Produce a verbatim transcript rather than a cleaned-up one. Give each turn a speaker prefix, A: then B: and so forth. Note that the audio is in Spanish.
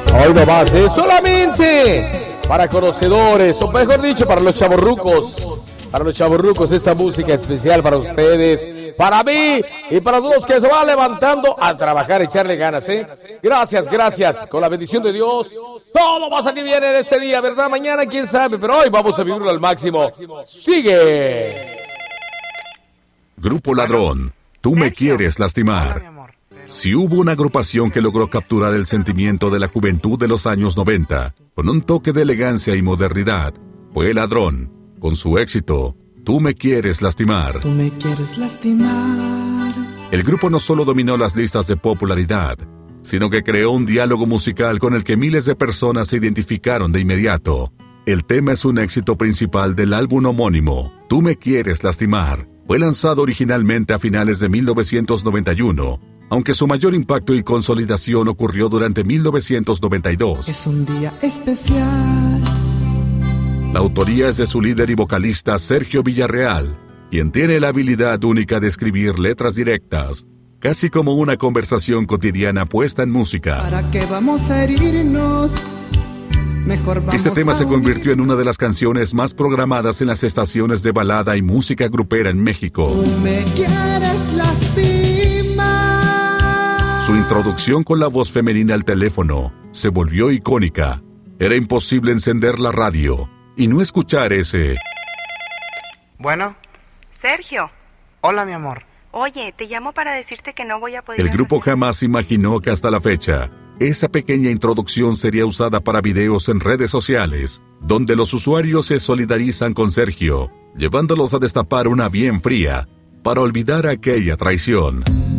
A: Hoy no más, ¿eh? Solamente para conocedores, o mejor dicho, para los chavorrucos. Para los chavorrucos, esta música especial para ustedes, para mí y para todos que se van levantando a trabajar, echarle ganas, ¿eh? Gracias, gracias. Con la bendición de Dios, todo va a salir bien en este día, ¿verdad? Mañana, quién sabe, pero hoy vamos a vivirlo al máximo. ¡Sigue!
B: Grupo Ladrón, tú me quieres lastimar. Si hubo una agrupación que logró capturar el sentimiento de la juventud de los años noventa, con un toque de elegancia y modernidad, fue Ladrón, con su éxito, Tú me quieres lastimar.
C: Tú me quieres lastimar.
B: El grupo no solo dominó las listas de popularidad, sino que creó un diálogo musical con el que miles de personas se identificaron de inmediato. El tema es un éxito principal del álbum homónimo, Tú me quieres lastimar. Fue lanzado originalmente a finales de mil novecientos noventa y uno, aunque su mayor impacto y consolidación ocurrió durante mil novecientos noventa y dos.
C: Es un día especial.
B: La autoría es de su líder y vocalista Sergio Villarreal, quien tiene la habilidad única de escribir letras directas, casi como una conversación cotidiana puesta en música.
C: ¿Para qué vamos a herirnos? Mejor vamos
B: este tema
C: a
B: se
C: huir.
B: convirtió en una de las canciones más programadas en las estaciones de balada y música grupera en México.
C: Tú me quieres lastimar.
B: Su introducción con la voz femenina al teléfono se volvió icónica. Era imposible encender la radio y no escuchar ese...
D: Bueno.
E: Sergio.
D: Hola, mi amor.
E: Oye, te llamo para decirte que no voy a poder...
B: El grupo jamás imaginó que hasta la fecha, esa pequeña introducción sería usada para videos en redes sociales, donde los usuarios se solidarizan con Sergio, llevándolos a destapar una bien fría, para olvidar aquella traición.